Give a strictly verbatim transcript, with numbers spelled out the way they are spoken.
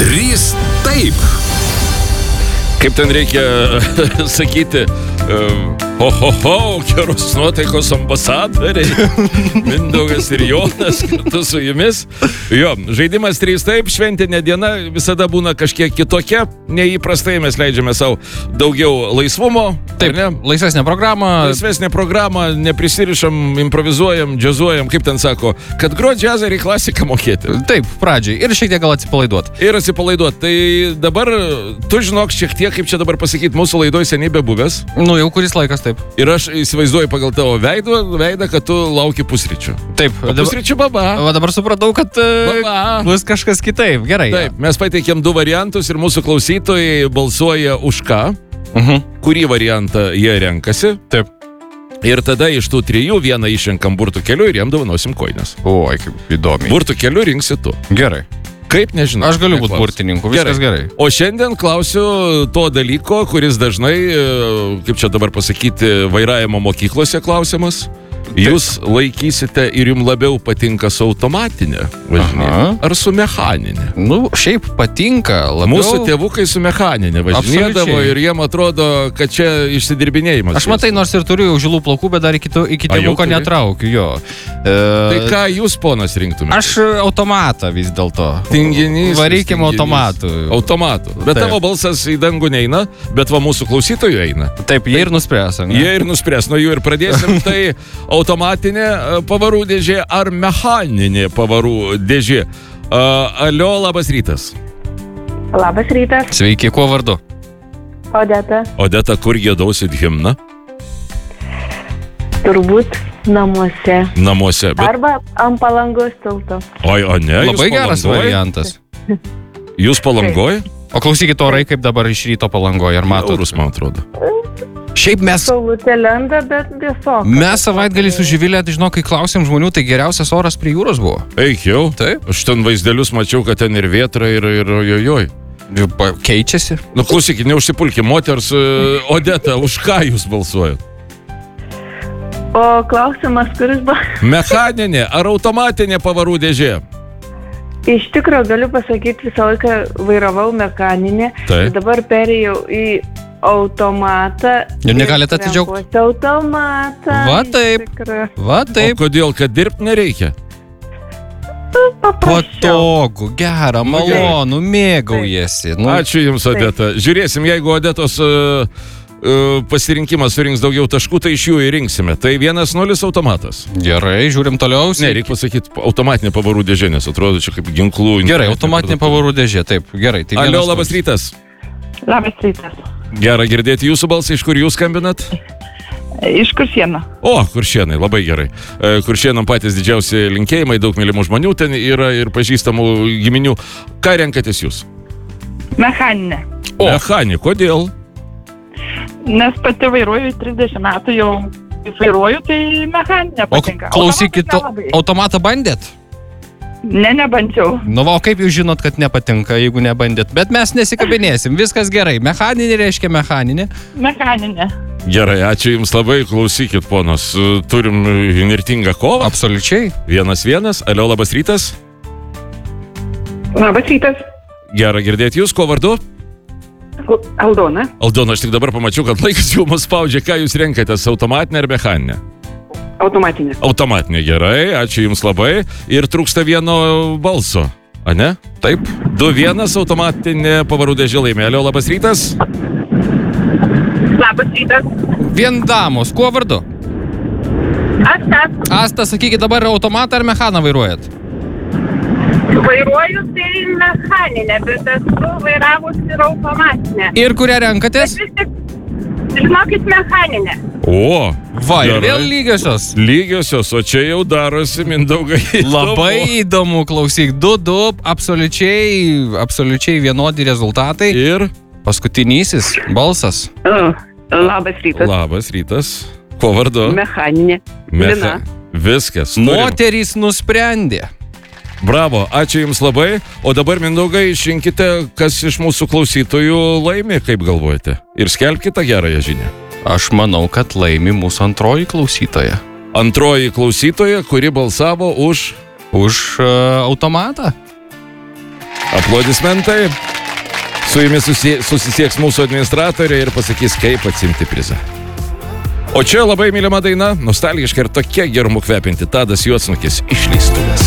Trys taip. Kaip ten reikia sakyti, ho, ho, ho, geros nuotaikos ambasadoriai, Mindaugas ir Jonas kartu su jumis. Jo, žaidimas trys taip, šventinė diena visada būna kažkiek kitokia, neįprastai mes leidžiame savo daugiau laisvumo. Taip, ne? Laisvesnė programa. Laisvesnė programa, neprisirišam, improvizuojam, džiazuojam, kaip ten sako, kad grot džiazą reikia klasiką mokėti. Taip, pradžiai. Ir šiek tiek gal atsipalaiduot. Ir atsipalaiduot. Tai dabar, tu žinok, šiek tiek, kaip čia dabar pasakyti, mūsų laidoj seniai bebuvęs. Nu, jau kuris laikas, taip. Ir aš įsivaizduoju pagal tavo veidą, veidą kad tu lauki pusryčių. Taip. O pusryčių baba. O dabar supratau, kad baba. Bus kažkas kitaip. Gerai. Taip, mes pateikėm du variantus ir mūsų klausytojai balsuoja už ką. Uh-huh. Kurį variantą jie renkasi. Taip. Ir tada iš tų trijų vieną išrenkam burtų keliu ir jiem dovanosim koines. Oi, kaip įdomiai. Burtų keliu rinksi tu. Gerai. Kaip, nežinau. Aš galiu būti burtininku, viskas gerai. gerai. O šiandien klausiu to dalyko, kuris dažnai, kaip čia dabar pasakyti, vairavimo mokyklose klausimas. Jūs laikysite ir jums labiau patinka su automatinė važinėjimą ar su mechaninė? Nu, šiaip patinka labiau. Mūsų tėvukai su mechaninė važinėdavo ir jiem atrodo, kad čia išsidirbinėjimas. Aš matai, nors ir turiu žilų plaukų, bet dar iki, iki tėvuko netraukiu, jo. E... Tai ką jūs, ponas, rinktumėte? Aš automatą vis dėlto. Tinginys. Varykim automatų. Automatų. Bet Taip. Tavo balsas į dangų neina, bet va mūsų klausytojų eina. Taip, jie ir nuspręs. Ne? Jie ir nuspręs, nuo jų ir pradėsim. Tai automatinė pavarų dėžė ar mechaninė pavarų dėžė? Uh, alio, labas rytas. Labas rytas. Sveiki, kuo vardu? Odeta. Odeta, kur giedausit himną? Turbūt namuose. Namuose. Bet... Arba ant Palangos tilto. Oi, o ne, labai geras variantas. Jūs Palangoj? O klausykit, orai kaip dabar iš ryto Palangoj, ar matot? Eurus, man atrodo. Šiaip mes... Saulutė lenda, bet vėsoka. Mes savaitgalį su Živilė, žinau, kai klausėm žmonių, tai geriausias oras prie jūros buvo. Eik jau. Taip. Aš ten vaizdelius mačiau, kad ten ir vėtra, ir, ir ojojoj. Keičiasi. Nu, klausykit, neužsipulkit, moters Odeta, už ką jūs balsuojat? O klausimas, kuris buvo? Mechaninė ar automatinė pavarų dėžė? Iš tikrųjų, galiu pasakyti, visą laiką vairavau mechaninę. Taip. Dabar perėjau į automatą. Ir negalite atsidžiaugti? Automatą. Va taip. Va taip. O kodėl, kad dirbti nereikia? Patogu, gera, malonu, mėgaujasi. Nu. Ačiū Jums, Odeta. Žiūrėsim, jeigu Odetos uh, uh, pasirinkimas surinks daugiau taškų, tai iš jų įrinksime. Tai vienas nulis automatas. Gerai, žiūrim toliau. Ne, reikia pasakyti automatinė pavarų dėžė, nes atrodo čia kaip ginklų. Gerai, automatinė pavarų dėžė, taip, gerai. Tai Alio, labas rytas. Labas rytas. Gera girdėti jūsų balsą, iš kur jūs skambinat? Iš Kuršėnų. O, Kuršėnai, labai gerai. Kuršėnam patys didžiausi linkėjimai, daug mylimų žmonių ten yra ir pažįstamų giminių. Ką renkatės jūs? Mechaninė. O, mechaninė, kodėl? Nes pati vairuoju trisdešimt metų jau vairuoju, tai mechaninė patinka. O klausykit, automatą bandėt? Ne, nebandžiau. Nu, va, o kaip jūs žinot, kad nepatinka, jeigu nebandėt? Bet mes nesikabinėsim, viskas gerai. Mechaninė reiškia mechaninė. Mechaninė. Gerai, ačiū Jums labai, klausykit, ponas. Turim įnirtingą kovą. Absoliučiai. Vienas vienas. Alio, labas rytas. Labas rytas. Gera girdėti jūs, ko vardu? Aldona. Aldona, aš tik dabar pamačiau, kad laikas jau mus spaudžia. Ką jūs renkatės, automatinę ar mechaninę? Automatinė. Automatinė, gerai, ačiū Jums labai. Ir trūksta vieno balso, a ne? Taip. Du vienas automatinė pavarų dėžė laimė. Alio, labas rytas. Labas rytas. Vien damos, kuo vardu? Asta. Asta, sakykit, dabar automatą ar mechaną vairuojat? Vairuoju tai mechaninę, bet esu vairavus ir automatinę. Ir kurią renkatės? Bet vis tik, žinokit, mechaninę. O, va, ir vėl lygiosios. Lygiosios, o čia jau darosi, Mindaugai. Labai įdomu, klausyk. Du, du, absoliučiai, absoliučiai vienodi rezultatai. Ir? Paskutinysis balsas. Uh, labas rytas. Labas rytas. Ko vardu? Mechaninė. Mecha... Viskas. Turim. Moterys nusprendė. Bravo, ačiū Jums labai. O dabar, Mindaugai, išrinkite, kas iš mūsų klausytojų laimi, kaip galvojate. Ir skelbkite gerąją žinią. Aš manau, kad laimi mūsų antroji klausytoja. Antroji klausytoja, kuri balsavo už... Už uh, automatą. Aplausos. Aplodismentai. Su jumis susie, susisieks mūsų administratorė ir pasakys, kaip atsimti prizą. O čia labai mylima daina, nostalgiška ir tokia gerumu kvepinti Tadas Juodsnukis išleistuvės.